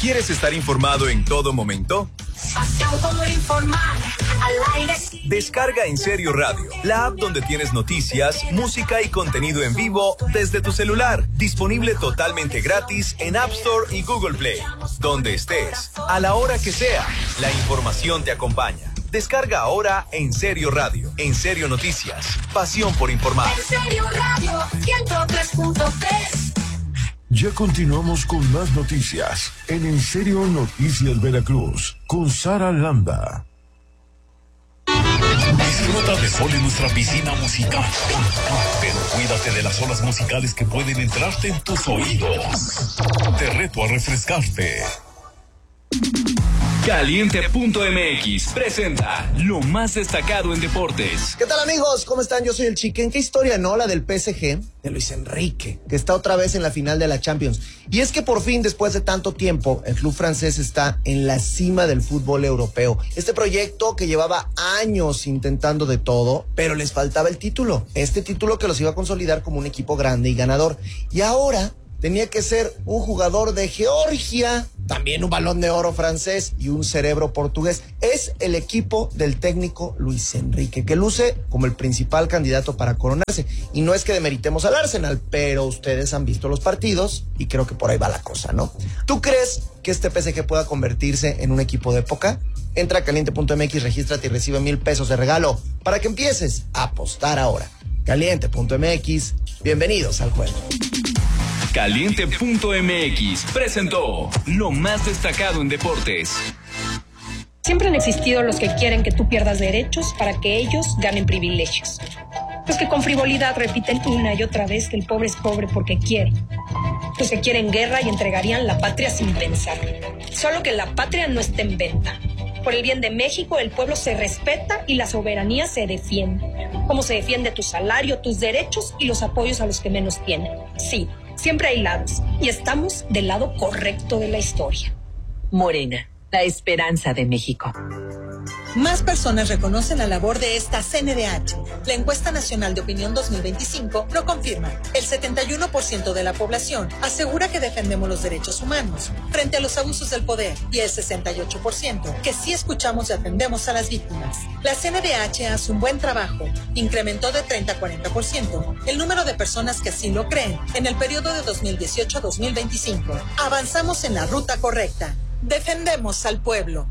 ¿Quieres estar informado en todo momento? Pasión por informar, al aire. Descarga En Serio Radio, la app donde tienes noticias, música y contenido en vivo desde tu celular. Disponible totalmente gratis en App Store y Google Play. Donde estés, a la hora que sea, la información te acompaña. Descarga ahora En Serio Radio, En Serio Noticias, pasión por informar. En Serio Radio 103.3. Ya continuamos con más noticias en Serio Noticias Veracruz con Sara Landa. Disfruta de sol en nuestra piscina musical, pero cuídate de las olas musicales que pueden entrarte en tus oídos. Te reto a refrescarte. Caliente.mx presenta lo más destacado en deportes. ¿Qué tal, amigos? ¿Cómo están? Yo soy el Chiquen. ¿Qué historia, no? La del PSG, de Luis Enrique, que está otra vez en la final de la Champions. Y es que por fin, después de tanto tiempo, el club francés está en la cima del fútbol europeo. Este proyecto que llevaba años intentando de todo, pero les faltaba el título. Este título que los iba a consolidar como un equipo grande y ganador. Y ahora tenía que ser un jugador de Georgia, también un Balón de Oro francés y un cerebro portugués. Es el equipo del técnico Luis Enrique, que luce como el principal candidato para coronarse. Y no es que demeritemos al Arsenal, pero ustedes han visto los partidos y creo que por ahí va la cosa, ¿no? ¿Tú crees que este PSG pueda convertirse en un equipo de época? Entra a caliente.mx, regístrate y recibe 1,000 pesos de regalo para que empieces a apostar ahora. Caliente.mx, bienvenidos al juego. Caliente.mx presentó lo más destacado en deportes. Siempre han existido los que quieren que tú pierdas derechos para que ellos ganen privilegios. Los que con frivolidad repiten una y otra vez que el pobre es pobre porque quiere. Los que quieren guerra y entregarían la patria sin pensar. Solo que la patria no está en venta. Por el bien de México, el pueblo se respeta y la soberanía se defiende. Como se defiende tu salario, tus derechos y los apoyos a los que menos tienen. Sí. Siempre hay lados, y estamos del lado correcto de la historia. Morena, la esperanza de México. Más personas reconocen la labor de esta CNDH. La encuesta nacional de opinión 2025 lo confirma. El 71% de la población asegura que defendemos los derechos humanos frente a los abusos del poder y el 68% que sí escuchamos y atendemos a las víctimas. La CNDH hace un buen trabajo. Incrementó de 30 a 40% el número de personas que así lo creen en el periodo de 2018 a 2025. Avanzamos en la ruta correcta. Defendemos al pueblo.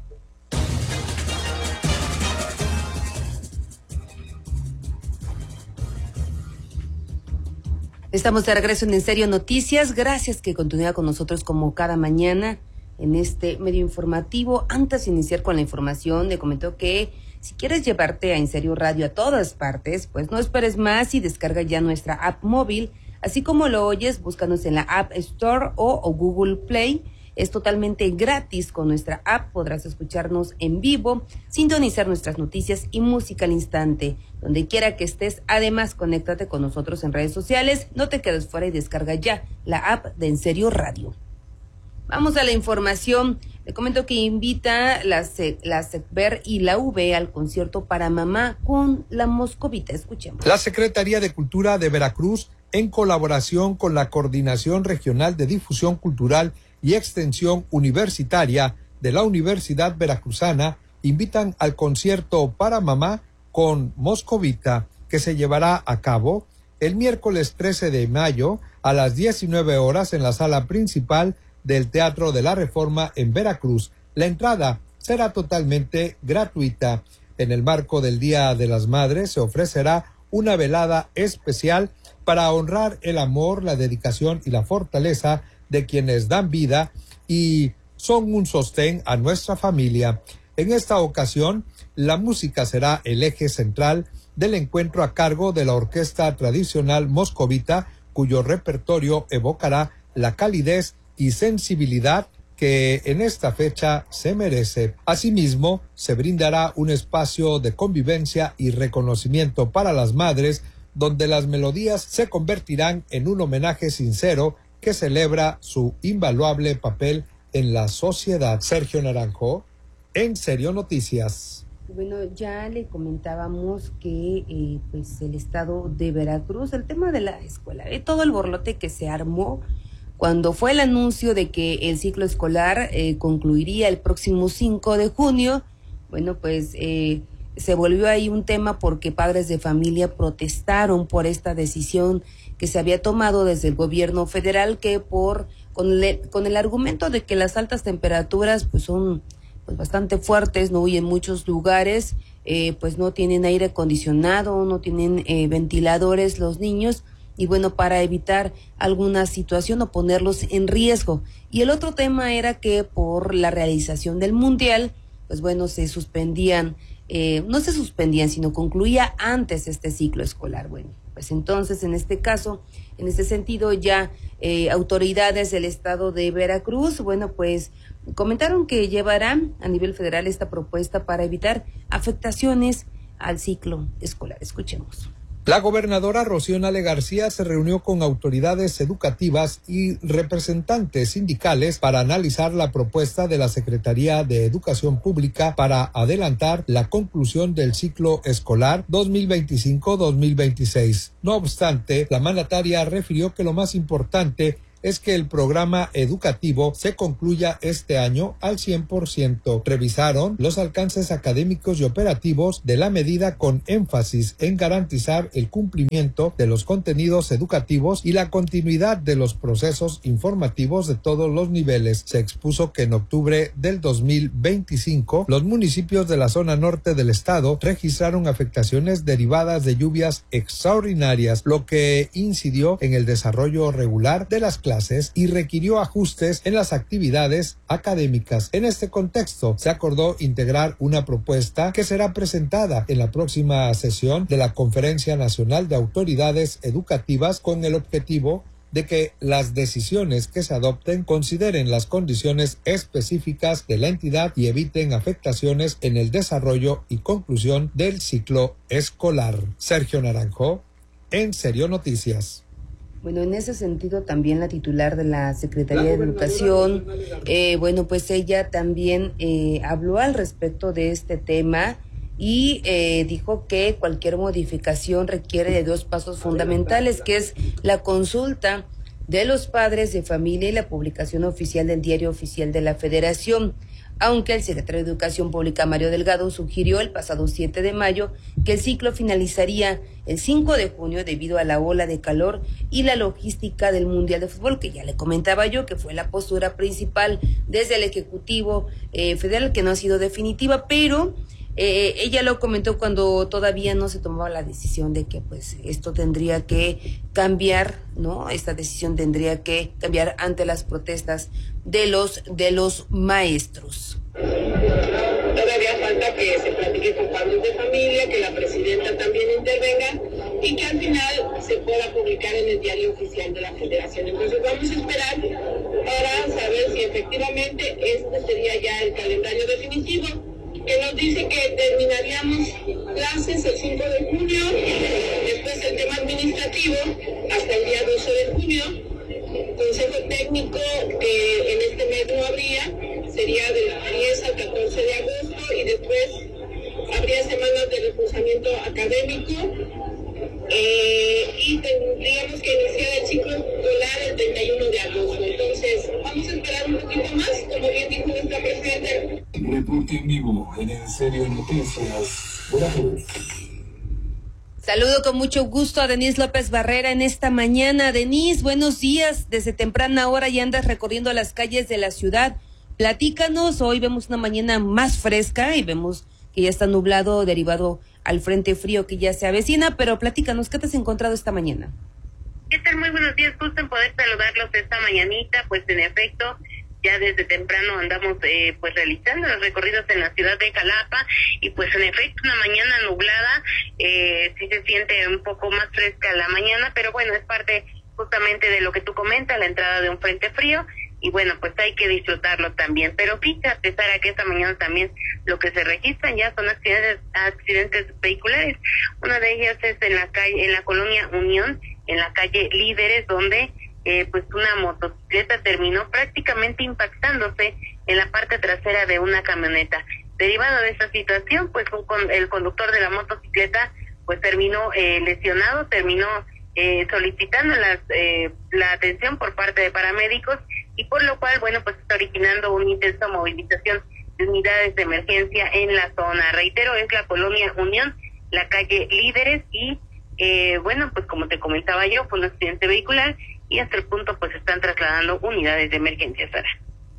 Estamos de regreso en Serio Noticias. Gracias que continúa con nosotros como cada mañana en este medio informativo. Antes de iniciar con la información, le comento que si quieres llevarte a En Serio Radio a todas partes, pues no esperes más y descarga ya nuestra app móvil. Así como lo oyes, búscanos en la App Store o Google Play. Es totalmente gratis. Con nuestra app podrás escucharnos en vivo, sintonizar nuestras noticias y música al instante, donde quiera que estés. Además, conéctate con nosotros en redes sociales. No te quedes fuera y descarga ya la app de En Serio Radio. Vamos a la información. Le comento que invita la SECVER y la UV al concierto para mamá con la Moscovita. Escuchemos. La Secretaría de Cultura de Veracruz, en colaboración con la Coordinación Regional de Difusión Cultural y Extensión Universitaria de la Universidad Veracruzana, invitan al concierto para mamá con Moscovita, que se llevará a cabo el miércoles 13 de mayo a las 19 horas en la sala principal del Teatro de la Reforma en Veracruz. La entrada será totalmente gratuita. En el marco del Día de las Madres se ofrecerá una velada especial para honrar el amor, la dedicación y la fortaleza de quienes dan vida y son un sostén a nuestra familia. En esta ocasión, la música será el eje central del encuentro a cargo de la Orquesta Tradicional Moscovita, cuyo repertorio evocará la calidez y sensibilidad que en esta fecha se merece. Asimismo, se brindará un espacio de convivencia y reconocimiento para las madres, donde las melodías se convertirán en un homenaje sincero que celebra su invaluable papel en la sociedad. Sergio Naranjo, En Serio Noticias. Bueno, ya le comentábamos que pues el estado de Veracruz, el tema de la escuela, todo el borlote que se armó cuando fue el anuncio de que el ciclo escolar concluiría el próximo 5 de junio, bueno, pues se volvió ahí un tema porque padres de familia protestaron por esta decisión que se había tomado desde el gobierno federal, que con el argumento de que las altas temperaturas pues son pues bastante fuertes, ¿no? Y en muchos lugares pues no tienen aire acondicionado, no tienen ventiladores los niños, y bueno, para evitar alguna situación o ponerlos en riesgo. Y el otro tema era que por la realización del Mundial, pues bueno, se suspendían, no se suspendían, sino concluía antes este ciclo escolar. Bueno, pues entonces en este caso, en este sentido ya autoridades del estado de Veracruz, bueno, pues comentaron que llevarán a nivel federal esta propuesta para evitar afectaciones al ciclo escolar. Escuchemos. La gobernadora Rocío Nale García se reunió con autoridades educativas y representantes sindicales para analizar la propuesta de la Secretaría de Educación Pública para adelantar la conclusión del ciclo escolar 2025-2026. No obstante, la mandataria refirió que lo más importante es que el programa educativo se concluya este año al 100%. Revisaron los alcances académicos y operativos de la medida con énfasis en garantizar el cumplimiento de los contenidos educativos y la continuidad de los procesos informativos de todos los niveles. Se expuso que en octubre del 2025 los municipios de la zona norte del estado registraron afectaciones derivadas de lluvias extraordinarias, lo que incidió en el desarrollo regular de las clases y requirió ajustes en las actividades académicas. En este contexto, se acordó integrar una propuesta que será presentada en la próxima sesión de la Conferencia Nacional de Autoridades Educativas con el objetivo de que las decisiones que se adopten consideren las condiciones específicas de la entidad y eviten afectaciones en el desarrollo y conclusión del ciclo escolar. Sergio Naranjo, En Serio Noticias. Bueno, en ese sentido también la titular de la Secretaría de Educación, bueno, pues ella también habló al respecto de este tema y dijo que cualquier modificación requiere de dos pasos fundamentales, que es la consulta de los padres de familia y la publicación oficial del Diario Oficial de la Federación. Aunque el secretario de Educación Pública, Mario Delgado, sugirió el pasado 7 de mayo que el ciclo finalizaría el 5 de junio debido a la ola de calor y la logística del Mundial de Fútbol, que ya le comentaba yo que fue la postura principal desde el Ejecutivo Federal, que no ha sido definitiva, pero ella lo comentó cuando todavía no se tomaba la decisión de que pues esto tendría que cambiar, ¿no? Esta decisión tendría que cambiar ante las protestas de los maestros. Todavía falta que se platique con padres de familia, que la presidenta también intervenga y que al final se pueda publicar en el Diario Oficial de la Federación. Entonces vamos a esperar para saber si efectivamente este sería ya el calendario definitivo, que nos dice que terminaríamos clases el 5 de junio, después el tema administrativo hasta el día 12 de junio, consejo técnico que en este mes no habría, sería del 10 al 14 de agosto y después habría semanas de reforzamiento académico y tendríamos que iniciar el ciclo escolar el 31 de agosto. Entonces vamos a esperar un poquito más, como bien dijo nuestra presidenta. Reporte en vivo En Serio Noticias, Veracruz. Saludo con mucho gusto a Denise López Barrera en esta mañana. Denise, buenos días. Desde temprana hora ya andas recorriendo las calles de la ciudad. Platícanos, hoy vemos una mañana más fresca y vemos que ya está nublado derivado al frente frío que ya se avecina, pero platícanos, ¿qué te has encontrado esta mañana? ¿Qué tal? Muy buenos días, gusto en poder saludarlos esta mañanita. Pues en efecto, ya desde temprano andamos pues realizando los recorridos en la ciudad de Jalapa y pues en efecto una mañana nublada, sí se siente un poco más fresca la mañana, pero bueno, es parte justamente de lo que tú comentas, la entrada de un frente frío y bueno, pues hay que disfrutarlo también. Pero fíjate, Sara, que esta mañana también lo que se registran ya son accidentes vehiculares. Una de ellas es en la calle, en la colonia Unión, en la calle Líderes, donde pues una motocicleta terminó prácticamente impactándose en la parte trasera de una camioneta. Derivado de esa situación, pues el conductor de la motocicleta pues terminó lesionado, terminó solicitando la atención por parte de paramédicos, y por lo cual, bueno, pues está originando una intensa movilización de unidades de emergencia en la zona. Reitero, es la colonia Unión, la calle Líderes, y bueno, pues como te comentaba yo, fue un accidente vehicular y hasta el punto pues están trasladando unidades de emergencia, Sara.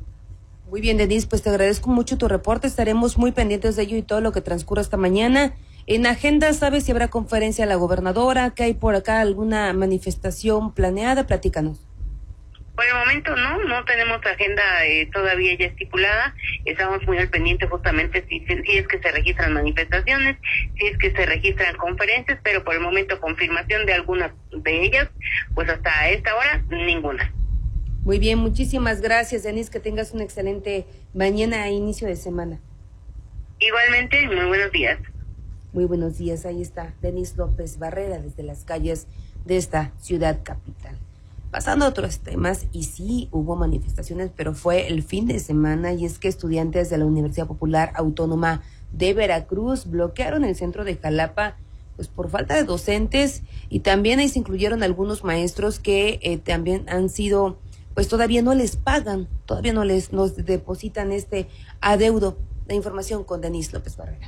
Muy bien, Denise, pues te agradezco mucho tu reporte, estaremos muy pendientes de ello y todo lo que transcurra esta mañana. En agenda, ¿sabes si habrá conferencia a la gobernadora? ¿Que hay por acá alguna manifestación planeada? Platícanos. Por el momento no tenemos agenda todavía ya estipulada. Estamos muy al pendiente justamente si es que se registran manifestaciones, si es que se registran conferencias, pero por el momento confirmación de algunas de ellas, pues hasta esta hora ninguna. Muy bien, muchísimas gracias, Denise, que tengas una excelente mañana e inicio de semana. Igualmente, muy buenos días. Muy buenos días, ahí está Denise López Barrera desde las calles de esta ciudad capital. Pasando a otros temas, y sí hubo manifestaciones, pero fue el fin de semana, y es que estudiantes de la Universidad Popular Autónoma de Veracruz bloquearon el centro de Jalapa pues por falta de docentes, y también ahí se incluyeron algunos maestros que también han sido, pues todavía no les pagan, todavía nos depositan este adeudo. La información con Denise López Barrera.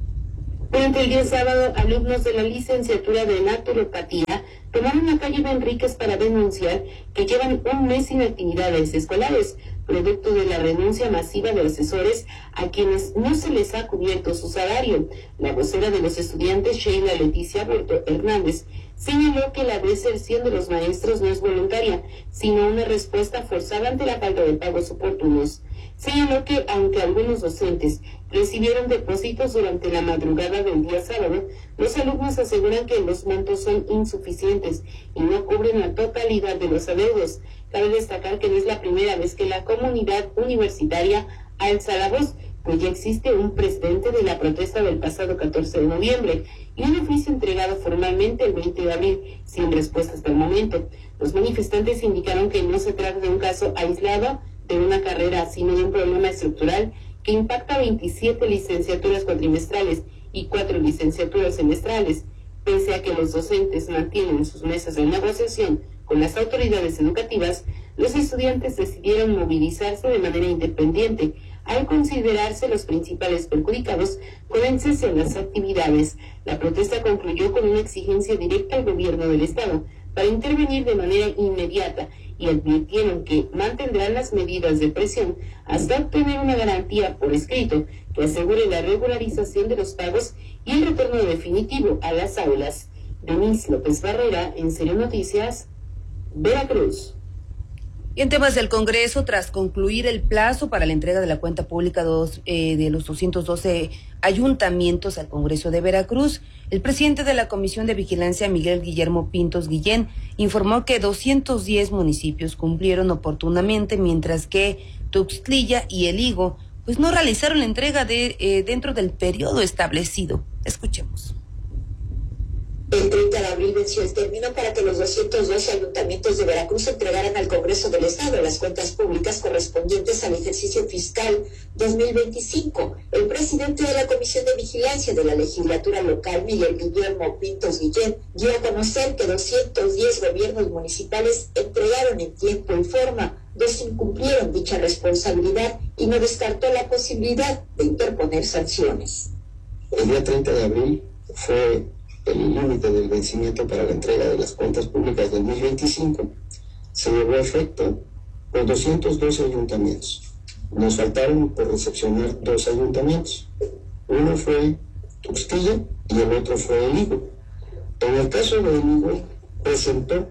Durante el día sábado, alumnos de la licenciatura de naturopatía tomaron la calle Benríquez para denunciar que llevan un mes sin actividades escolares, producto de la renuncia masiva de asesores a quienes no se les ha cubierto su salario. La vocera de los estudiantes, Sheila Leticia Berto Hernández, señaló que la deserción de los maestros no es voluntaria, sino una respuesta forzada ante la falta de pagos oportunos. Señaló que aunque algunos docentes recibieron depósitos durante la madrugada del día sábado, los alumnos aseguran que los montos son insuficientes y no cubren la totalidad de los adeudos. Cabe destacar que no es la primera vez que la comunidad universitaria alza la voz, pues ya existe un precedente de la protesta del pasado 14 de noviembre y un oficio entregado formalmente el 20 de abril, sin respuesta hasta el momento. Los manifestantes indicaron que no se trata de un caso aislado de una carrera, sino de un problema estructural que impacta 27 licenciaturas cuatrimestrales y 4 licenciaturas semestrales. Pese a que los docentes mantienen sus mesas de negociación con las autoridades educativas, los estudiantes decidieron movilizarse de manera independiente al considerarse los principales perjudicados con el cese a las actividades. La protesta concluyó con una exigencia directa al gobierno del estado para intervenir de manera inmediata, y advirtieron que mantendrán las medidas de presión hasta obtener una garantía por escrito que asegure la regularización de los pagos y el retorno definitivo a las aulas. Denise López Barrera, en Serio Noticias, Veracruz. Y en temas del Congreso, tras concluir el plazo para la entrega de la cuenta pública de los 212 ayuntamientos al Congreso de Veracruz, el presidente de la Comisión de Vigilancia, Miguel Guillermo Pintos Guillén, informó que 210 municipios cumplieron oportunamente, mientras que Tuxtla y El Higo pues no realizaron la entrega dentro del periodo establecido. Escuchemos. El 30 de abril venció el término para que los 212 ayuntamientos de Veracruz entregaran al Congreso del Estado las cuentas públicas correspondientes al ejercicio fiscal 2025. El presidente de la Comisión de Vigilancia de la Legislatura Local, Miguel Guillermo Pintos Guillén, dio a conocer que 210 gobiernos municipales entregaron en tiempo y forma, 2 incumplieron dicha responsabilidad y no descartó la posibilidad de interponer sanciones. El día 30 de abril fue el límite del vencimiento para la entrega de las cuentas públicas del 2025. Se llevó a efecto por 212 ayuntamientos. Nos faltaron por recepcionar 2 ayuntamientos. Uno fue Tuxtla y el otro fue El Higo. En el caso de El Higo, presentó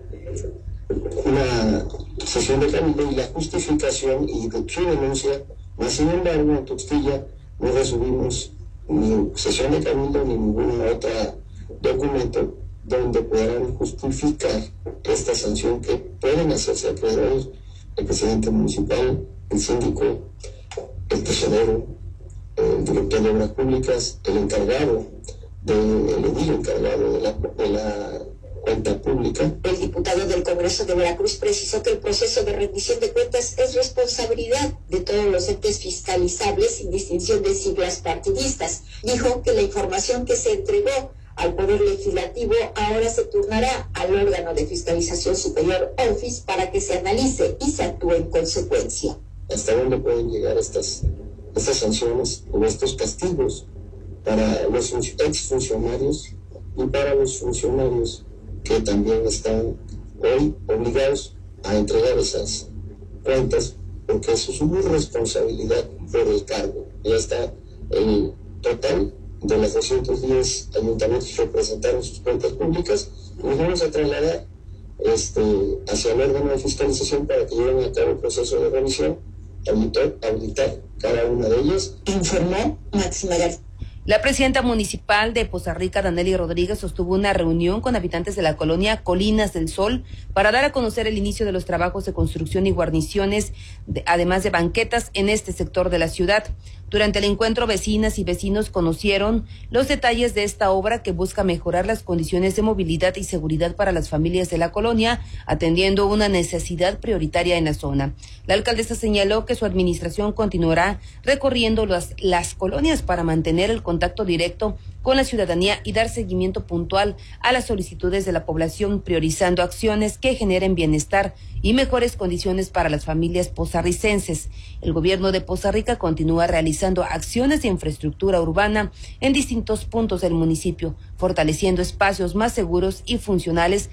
una sesión de cabildo y la justificación y de su denuncia, mas sin embargo en Tuxtla no recibimos ni sesión de cabildo ni ninguna otra documento donde podrán justificar esta sanción que pueden hacerse acreedores el presidente municipal, el síndico, el tesorero, el director de obras públicas, el encargado, el edil encargado de la cuenta pública. El diputado del Congreso de Veracruz precisó que el proceso de rendición de cuentas es responsabilidad de todos los entes fiscalizables sin distinción de siglas partidistas. Dijo que la información que se entregó al Poder Legislativo, ahora se turnará al órgano de fiscalización superior, OFIS, para que se analice y se actúe en consecuencia. ¿Hasta dónde pueden llegar estas sanciones o estos castigos para los exfuncionarios y para los funcionarios que también están hoy obligados a entregar esas cuentas, porque eso es su responsabilidad por el cargo? Ya está el total de las 210 ayuntamientos que presentaron sus cuentas públicas, y nos vamos a trasladar hacia el órgano de fiscalización para que lleven a cabo el proceso de revisión, auditar cada una de ellas. Informó Máxima García. La presidenta municipal de Poza Rica, Danely Rodríguez, sostuvo una reunión con habitantes de la colonia Colinas del Sol para dar a conocer el inicio de los trabajos de construcción y guarniciones, además de banquetas en este sector de la ciudad. Durante el encuentro, vecinas y vecinos conocieron los detalles de esta obra que busca mejorar las condiciones de movilidad y seguridad para las familias de la colonia, atendiendo una necesidad prioritaria en la zona. La alcaldesa señaló que su administración continuará recorriendo las colonias para mantener el contacto directo con la ciudadanía y dar seguimiento puntual a las solicitudes de la población, priorizando acciones que generen bienestar y mejores condiciones para las familias pozarricenses. El gobierno de Poza Rica continúa realizando acciones de infraestructura urbana en distintos puntos del municipio, fortaleciendo espacios más seguros y funcionales